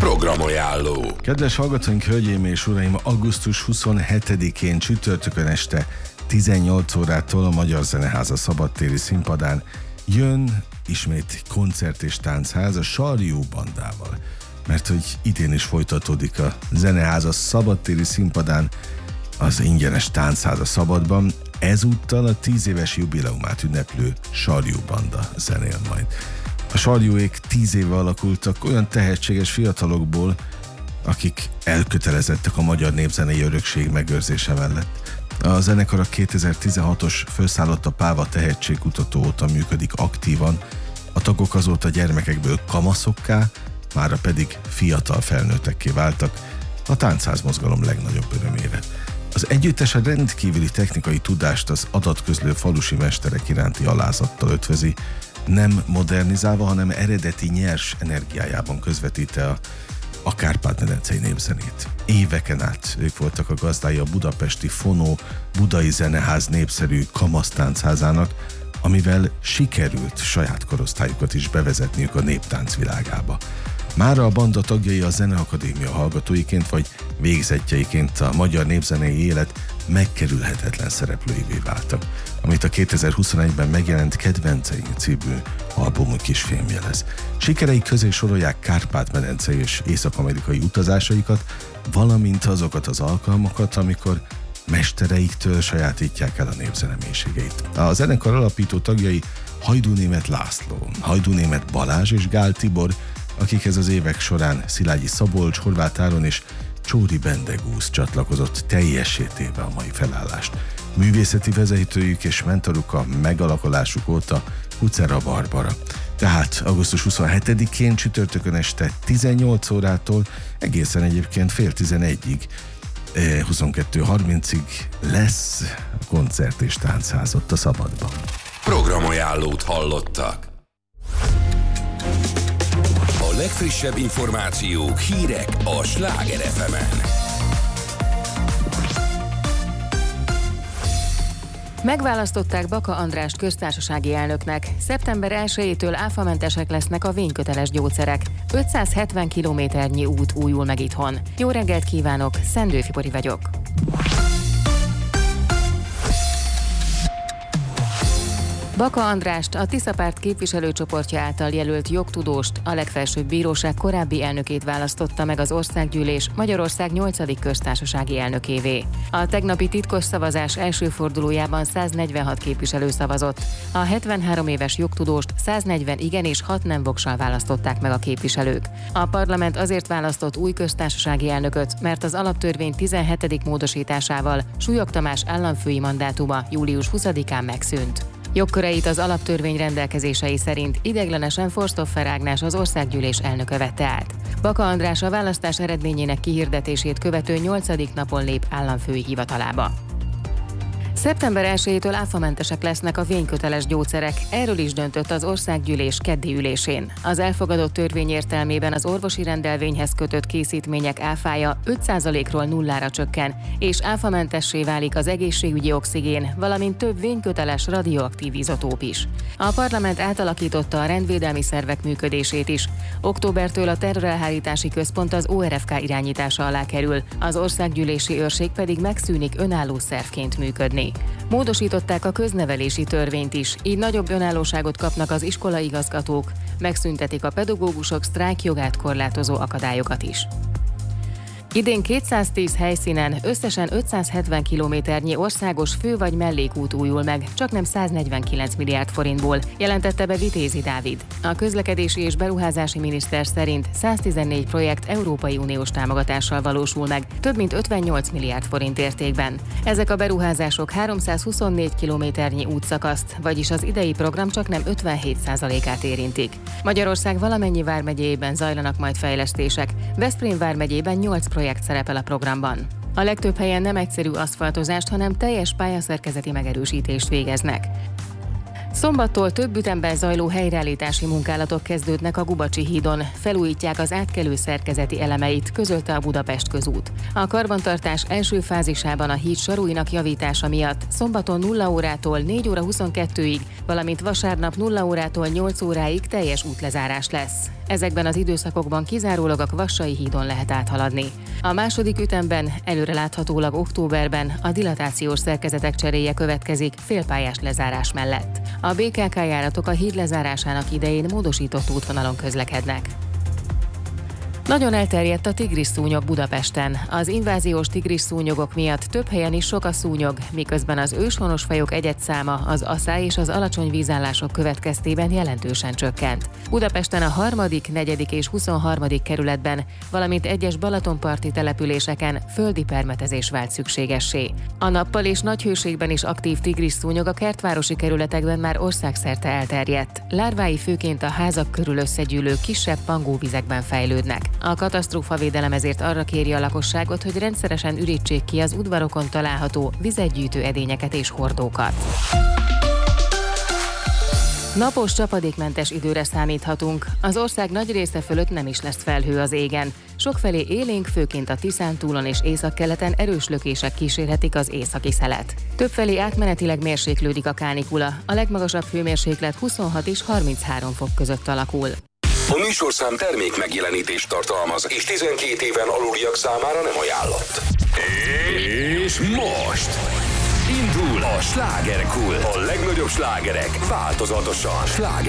Programajánló. Kedves hallgatóink, hölgyeim és uraim, augusztus 27-én csütörtökön este 18 órától a Magyar Zeneháza szabadtéri színpadán jön ismét koncert és táncház a Sarjú bandával. Mert hogy idén is folytatódik a Zeneháza szabadtéri színpadán az ingyenes táncház a Szabadban, ezúttal a 10 éves jubileumát ünneplő Sarjú banda zenél majd. A Sarjúék 10 éve alakultak olyan tehetséges fiatalokból, akik elkötelezettek a magyar népzenei örökség megőrzése mellett. A zenekar a 2016-os Fölszállotta Páva tehetségkutató óta működik aktívan, a tagok azóta gyermekekből kamaszokká, mára pedig fiatal felnőttekké váltak, a táncház mozgalom legnagyobb örömére. Az együttes a rendkívüli technikai tudást az adatközlő falusi mesterek iránti alázattal ötvözi, nem modernizálva, hanem eredeti nyers energiájában közvetít a Kárpát-medencei népzenét. Éveken át ők voltak a gazdái a budapesti Fonó Budai Zeneház népszerű kamasztáncházának, amivel sikerült saját korosztályukat is bevezetniük a néptánc világába. Mára a banda tagjai a Zeneakadémia hallgatóiként vagy végzettjeiként a magyar népzenei élet megkerülhetetlen szereplőivé váltak, amit a 2021-ben megjelent Kedvenceink című albumuk is fémjelez. Sikereik közé sorolják Kárpát-medencei és észak-amerikai utazásaikat, valamint azokat az alkalmakat, amikor mestereiktől sajátítják el a népzene mélységeit. A zenekar alapító tagjai Hajdú-Németh László, Hajdú-Németh Balázs és Gál Tibor, akikhez az évek során Szilágyi Szabolcs, Horváth Áron és Csóri Bendegúz csatlakozott teljessé téve a mai felállást. Művészeti vezetőjük és mentoruk a megalakulásuk óta Kucera Barbara. Tehát augusztus 27-én csütörtökön este 18 órától egészen egyébként fél 11-ig 22:30-ig lesz koncert és táncház ott a Szabadban. Programajánlót hallottak. A legfrissebb információk, hírek a Sláger FM-en. Megválasztották Baka Andrást köztársasági elnöknek. Szeptember 1-től áfamentesek lesznek a vényköteles gyógyszerek. 570 kilométernyi út újul meg itthon. Jó reggelt kívánok, Szendő Fibori vagyok. Baka Andrást, a Tisza Párt képviselőcsoportja által jelölt jogtudóst, a legfelsőbb bíróság korábbi elnökét választotta meg az Országgyűlés Magyarország 8. köztársasági elnökévé. A tegnapi titkos szavazás első fordulójában 146 képviselő szavazott. A 73 éves jogtudóst 140 igen és 6 nem voksal választották meg a képviselők. A parlament azért választott új köztársasági elnököt, mert az alaptörvény 17. módosításával Súlyog Tamás államfői mandátuma július 20-án megszűnt. Jogköreit az alaptörvény rendelkezései szerint ideiglenesen Forstoffer Ágnes az Országgyűlés elnöke vette át. Baka András a választás eredményének kihirdetését követő 8. napon lép államfői hivatalába. Szeptember 1-től áfamentesek lesznek a vényköteles gyógyszerek, erről is döntött az Országgyűlés keddi ülésén. Az elfogadott törvény értelmében az orvosi rendelvényhez kötött készítmények áfája 5%-ról 0-ra csökken, és áfamentessé válik az egészségügyi oxigén, valamint több vényköteles radioaktív izotóp is. A parlament átalakította a rendvédelmi szervek működését is. Októbertől a terrorelhárítási központ az ORFK irányítása alá kerül, az Országgyűlési őrség pedig megszűnik önálló szervként működni. Módosították a köznevelési törvényt is, így nagyobb önállóságot kapnak az iskolaigazgatók, megszüntetik a pedagógusok sztrájkjogát korlátozó akadályokat is. Idén 210 helyszínen összesen 570 kilométernyi országos fő- vagy mellékút újul meg, csaknem 149 milliárd forintból, jelentette be Vitézi Dávid. A közlekedési és beruházási miniszter szerint 114 projekt Európai Uniós támogatással valósul meg, több mint 58 milliárd forint értékben. Ezek a beruházások 324 kilométernyi útszakaszt, vagyis az idei program csaknem 57%-át érintik. Magyarország valamennyi vármegyéjében zajlanak majd fejlesztések, Veszprém vármegyében 8 projekt szerepel a programban. A legtöbb helyen nem egyszerű aszfaltozást, hanem teljes pályaszerkezeti megerősítést végeznek. Szombattól több ütemben zajló helyreállítási munkálatok kezdődnek a Gubacsi hídon. Felújítják az átkelő szerkezeti elemeit, közölte a Budapest Közút. A karbantartás első fázisában a híd saruinak javítása miatt szombaton 0 órától 4 óra 22-ig, valamint vasárnap 0 órától 8 óráig teljes útlezárás lesz. Ezekben az időszakokban kizárólag a Kvassai hídon lehet áthaladni. A második ütemben előreláthatólag októberben a dilatációs szerkezetek cseréje következik félpályás lezárás mellett. A BKK járatok a híd lezárásának idején módosított útvonalon közlekednek. Nagyon elterjedt a tigrisszúnyog Budapesten. Az inváziós tigrisszúnyogok miatt több helyen is sok a szúnyog, miközben az őshonos fajok egyedszáma az aszály és az alacsony vízállások következtében jelentősen csökkent. Budapesten a 3., 4. és 23. kerületben, valamint egyes balatonparti településeken földi permetezés vált szükségessé. A nappal és nagy hőségben is aktív tigrisszúnyog a kertvárosi kerületekben már országszerte elterjedt. Lárvái főként a házak körül összegyűlő kisebb pangóvizekben fejlődnek. A katasztrófavédelem ezért arra kéri a lakosságot, hogy rendszeresen ürítsék ki az udvarokon található vizet edényeket és hordókat. Napos, csapadékmentes időre számíthatunk. Az ország nagy része fölött nem is lesz felhő az égen. Sokfelé élénk, főként a Tiszántúlon és északkeleten erős lökések kísérhetik az északi szelet. Többfelé átmenetileg mérséklődik a kánikula. A legmagasabb hőmérséklet 26 és 33 fok között alakul. A műsorszám termék megjelenítést tartalmaz, és 12 éven aluliak számára nem ajánlott. És most indul a slágerkult. A legnagyobb slágerek változatosan. Sláger